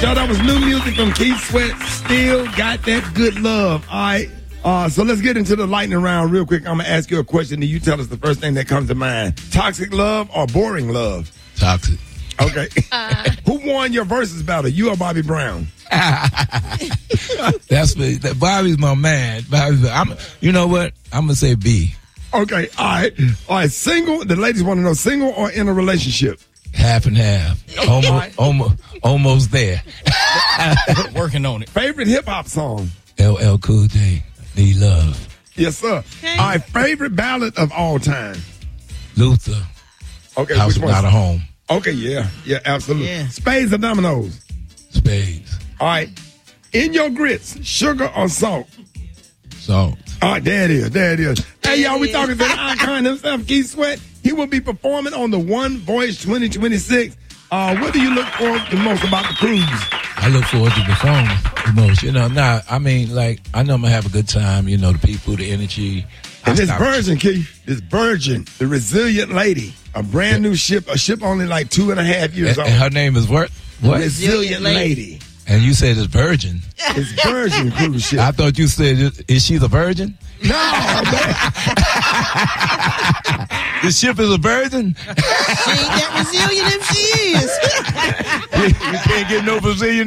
y'all, that was new music from Keith Sweat. Still got that good love. All right. So let's get into the lightning round real quick. I'm going to ask you a question and you tell us the first thing that comes to mind. Toxic love or boring love? Toxic. Okay. Who won your versus battle, you or Bobby Brown? That's me. Bobby's my man. You know what? I'm going to say B. Okay. All right. Single. The ladies want to know, single or in a relationship? Half and half. Almost there. Working on it. Favorite hip-hop song? LL Cool J. Need Love. Yes, sir. Okay. All right. Favorite ballad of all time? Luther. Okay. House Which one? Not a Home. Okay. Yeah, absolutely. Yeah. Spades or dominoes? Spades. All right. In your grits, sugar or salt? Salt. All right, there it is. Hey, y'all, we talking to the icon himself, Keith Sweat. He will be performing on the One Voice 2026. What do you look for the most about the cruise? I look forward to performing the most. I know I'm going to have a good time. The people, the energy. And this Virgin, Keith, the resilient lady, a brand new ship, a ship only like 2.5 years old. And her name is what? Resilient lady. And you said it's Virgin. It's Virgin cruise ship. I thought you said, is she the Virgin? No, man. The ship is a virgin? She ain't that resilient if she is. You can't get no Brazilian